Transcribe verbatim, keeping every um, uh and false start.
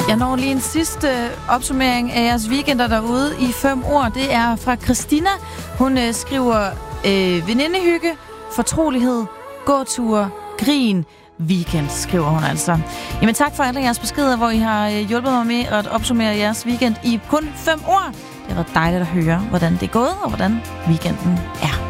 Jeg når lige en sidste opsummering af jeres weekender derude i fem ord. Det er fra Christina. Hun øh, skriver øh, venindehygge, fortrolighed, gåture, grin, weekend, skriver hun altså. Jamen tak for alle jeres beskeder, hvor I har øh, hjulpet mig med at opsummere jeres weekend i kun fem ord. Det har været dejligt at høre, hvordan det er gået, og hvordan weekenden er.